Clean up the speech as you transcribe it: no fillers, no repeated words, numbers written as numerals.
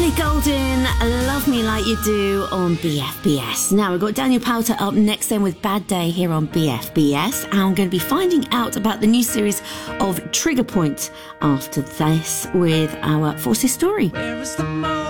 Golden, Love Me Like You Do on BFBS. Now, we've got Daniel Powter up next then with Bad Day here on BFBS. And I'm going to be finding out about the new series of Trigger Point after this with our Forces story. Where is the